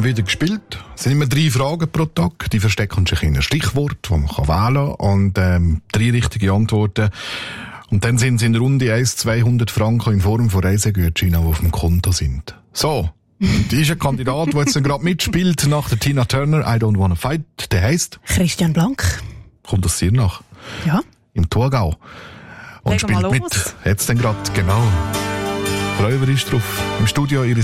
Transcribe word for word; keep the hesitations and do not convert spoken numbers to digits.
haben wieder gespielt. Es sind immer drei Fragen pro Tag. Die verstecken sich in ein Stichwort, das man wählen kann. Und ähm, drei richtige Antworten. Und dann sind es in Runde eins zweihundert Franken in Form von Reisegutscheinen, die auf dem Konto sind. So. Und ist ein Kandidat, der jetzt gerade mitspielt nach der Tina Turner, I Don't Wanna Fight. Der heisst Christian Blank. Kommt aus Sirnach. Ja. Im Thurgau. Und Legen wir spielt los. mit. Jetzt dann gerade, genau. Räuber ist drauf. Im Studio ihre